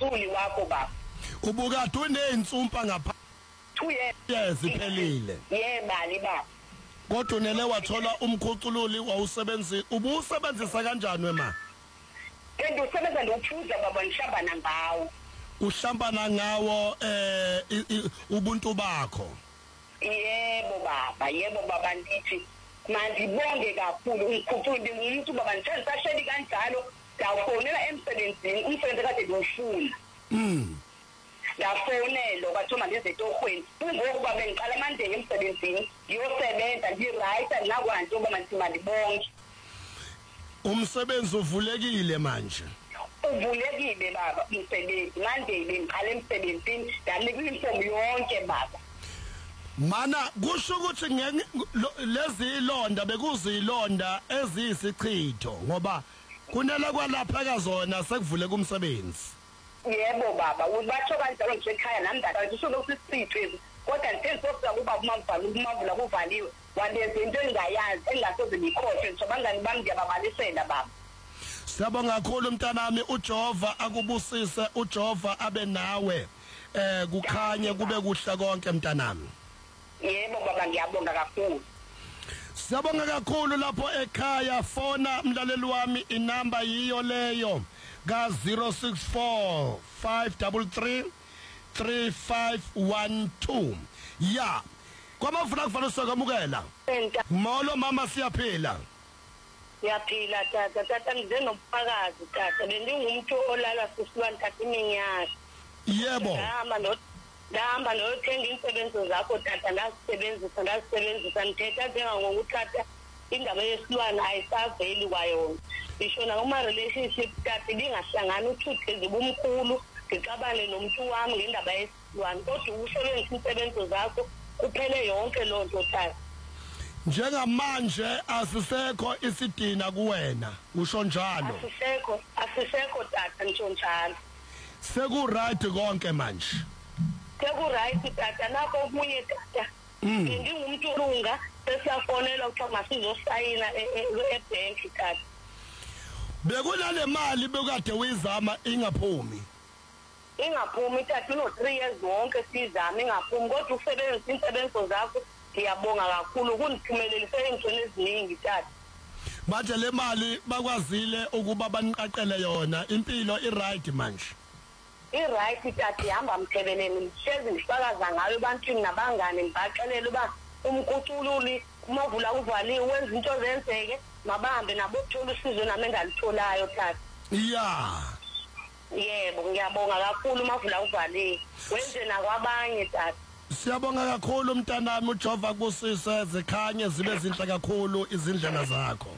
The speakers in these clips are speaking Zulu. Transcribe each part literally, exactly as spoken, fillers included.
umkhuculi wakho baba ubukade uneyintsumpa ngapha two years yes iphelile yebali baba kodwa unele wathola umkhucululi wawusebenzisa ubusebenzisa kanjani wema Kanti usebenza ngokuphuza baba ngihlambana ngawo uhlambana ngawo eh ubuntu bakho yebo baba yebo baba ndithi manje bonke kakhulu umkhuculi umuntu baba ngithanda sahleli kanjalo dawufonela emsebenzini umsebenzi kade ngifuna mm yafonela kwathoma lezetohweni kungokuba bengiqala manje emsebenzini ngiyosebenza ngi-right nakwanto uba mantimali bonke umsebenzi uvulekile manje uvulekile baba umsebenzi manje bengiqala emsebenzini yanikwa imfomo yonke baba mana kusho ukuthi lezi ilonda bekuzilonda eziyisichitho ngoba kunela kwalapha kazona sekuvule kumsebenzi yebo baba ubatsho kanjalo nje ekhaya nami ndathi usho lokhu isithitho kodwa ngisenzokuza kuba kumavalo kumavula kuvaliwe waleze into engayazi engasoze ngikhohle nje abangani bami ngiyababalisela baba Siyabonga kakhulu mntanami uJehova akubusise uJehova abe nawe eh kukhanye kube kuhle konke mntanami Yebo baba ngiyabonga kakhulu Siyabonga kakhulu lapho ekhaya fona mlaleli wami inamba yiyo leyo ka zero six four five three three three five one two ya kwamavuna kufanele sokamukela molo mama siyaphila Siyaphila tata tata ngizenobufakazi tata bendingumuntu olala sisiwana tata iminyaka yebo ngihamba no ngihamba nothenga insebenzo zakho tata ngasebenzisa ngasebenzisa ngithetha njengangokuthatha indaba yesilwana ayisaveli kwayona isho na uma relationship tata lingahlangana uthuthe zibumkhulu ngixabane nomuntu wami ngendaba yesilwana kodwa usebenzisa insebenzo zakho kuphele yonke lonto tata njengamanje asisekho isidina kuwena usho njalo asisekho asisekho tata ngisho njalo seku right konke manje seku right tata nakho omunye tata ngingumuntu olunga sesiyafonela ukuthi masizosayina ebank tata bekunale mali bekade uyizama ingaphumi ingaphumi tata no three years wonke sizama ingaphumi kodwa usebenzisa insebenzo zakho ngiyabonga kakhulu kuniphumelelise engcone eziningi tata manje le mali bakwazile ukuba baniqaqele yona impilo i-right manje i-right tata ihamba mthebeleni mhlezi ngifakaza ngayo ebantwini nabangane ngibaxelela uba umkhucululi umavula uvaliwe wenza into zenzeke mabahambe nabo ukuthola usizo nami engalitholayo tata ya yebo ngiyabonga kakhulu umavula uvaliwe wenze nakwabanye tata Siyabonga kakhulu mntanami uJehova kusise zikhanye zibe zinhle kakhulu izindlela zakho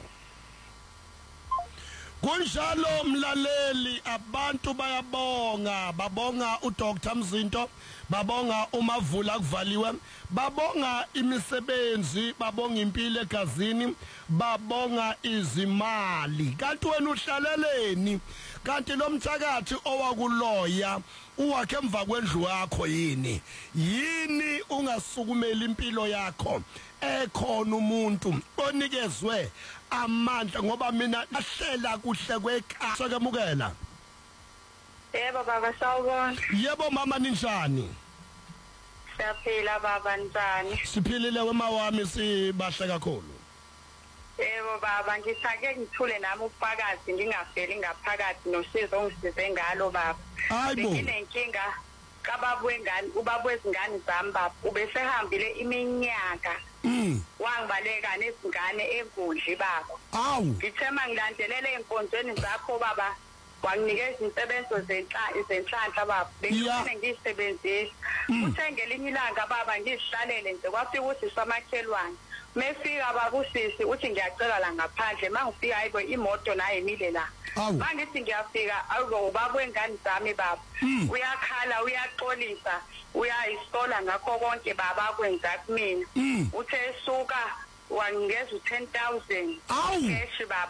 Kunjalo mlaleli abantu bayabonga babonga uDr Mzinto babonga umavula kuvaliwe babonga imisebenzi babonga impilo egazini babonga izimali kanti wena uhlaleleni kanti lo mthakathi owakuloya uwakhe emva kwendlu yakho yini yini ungasukumela impilo yakho ekhona umuntu onikezwe amandla ngoba mina ahlela kuhle kwekhaya sokamukela Yebo baba sawubona yebo mama ninjani Siyaphila baba njani siphilile wema wami sibahle kakhulu Yebo baba ngithake ngithule nami ubufakazi ngingafeli ngaphakathi nosizo ongisize ngalo baba hayibo nginenkinga kababa wengane ubaba wezingane zami baba ubesehambile iminyaka mm wangibaleka nezingane enkundli baba awu ngithema ngilandelele enkonzweni zakho baba wanginikeza insebenzo zenhlanhla baba bengifune ngiyisebenzise uthe ngelinye ilanga baba ngihlalele nje kwafika ukuthi samakhelwane mefika baba usisi uthi ngiyacela la ngaphandle mangifika hayibo imoto naye emile la mangithi ngiyafika awu baba wengane zami baba uyakhala uyaxolisa uyayisola ngakho konke baba akwenza kumina uthe suka wangeza u ten thousand cash baba